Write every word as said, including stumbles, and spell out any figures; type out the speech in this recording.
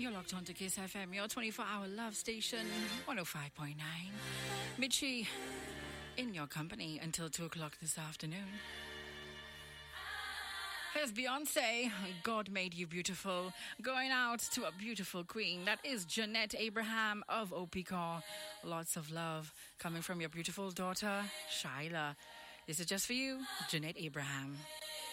You're locked on to Kiss F M, your twenty-four hour love station, one oh five point nine. Mitchie, in your company until two o'clock this afternoon. Here's Beyonce, God Made You Beautiful, going out to a beautiful queen. That is Jeanette Abraham of Opicor. Lots of love coming from your beautiful daughter, Shyla. This is just for you, Jeanette Abraham.